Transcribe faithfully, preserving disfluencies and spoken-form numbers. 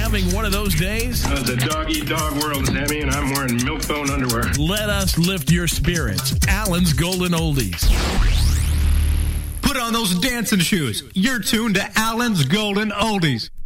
having one of those days? Uh, it's a dog-eat-dog world, Sammy, and I'm wearing milk-bone underwear. Let us lift your spirits. Alan's Golden Oldies. Put on those dancing shoes. You're tuned to Alan's Golden Oldies.